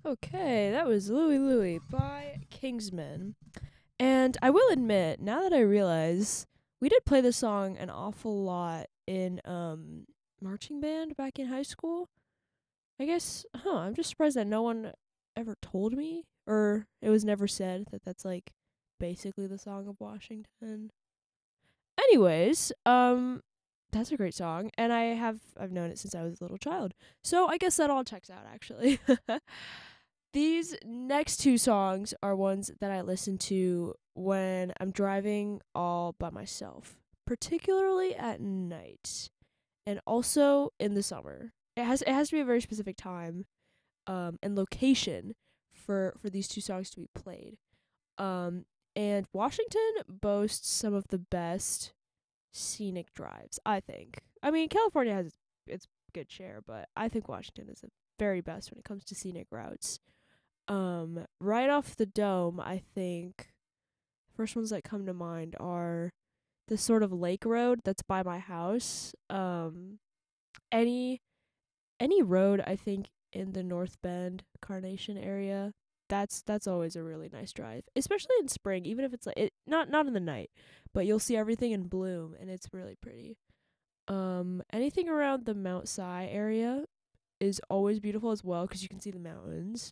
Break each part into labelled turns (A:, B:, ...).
A: Okay, that was Louie Louie by Kingsman. And I will admit, now that I realize, we did play this song an awful lot in marching band back in high school. I guess, I'm just surprised that no one ever told me, or it was never said that that's like basically the song of Washington. Anyways, that's a great song, and I've known it since I was a little child. So I guess that all checks out actually. These next two songs are ones that I listen to when I'm driving all by myself, particularly at night and also in the summer. It has to be a very specific time and location for these two songs to be played. Um and Washington boasts some of the best scenic drives, I think. I mean, California has its good share, but I think Washington is the very best when it comes to scenic routes. Right off the dome, I think first ones that come to mind are the sort of lake road that's by my house. Any any road I think in the North Bend, Carnation area, that's always a really nice drive, especially in spring. Even if it's like not in the night, but you'll see everything in bloom and it's really pretty. Anything around the Mount Si area is always beautiful as well because you can see the mountains.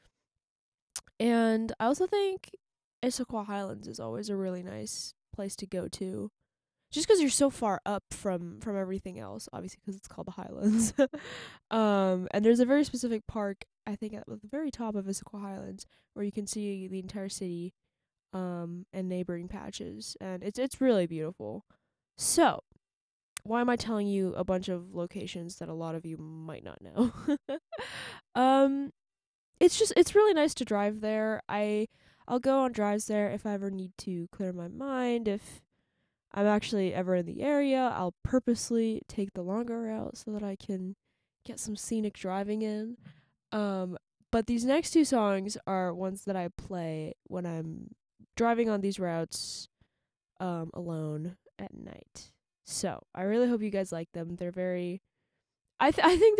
A: And I also think Issaquah Highlands is always a really nice place to go to. Just because you're so far up from everything else, obviously because it's called the Highlands. And there's a very specific park, I think, at the very top of Issaquah Highlands, where you can see the entire city, and neighboring patches, and it's really beautiful. So, why am I telling you a bunch of locations that a lot of you might not know? um, it's really nice to drive there. I'll go on drives there if I ever need to clear my mind. If I'm actually ever in the area, I'll purposely take the longer route so that I can get some scenic driving in. Um, but these next two songs are ones that I play when I'm driving on these routes alone at night. So, I really hope you guys like them. They're very I think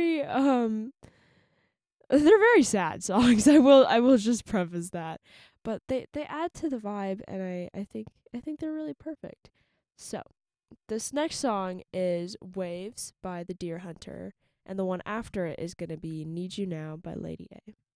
A: they're very sad songs. I will just preface that. But they add to the vibe, and I think they're really perfect. So, this next song is Waves by The Deer Hunter, and the one after it is going to be Need You Now by Lady A.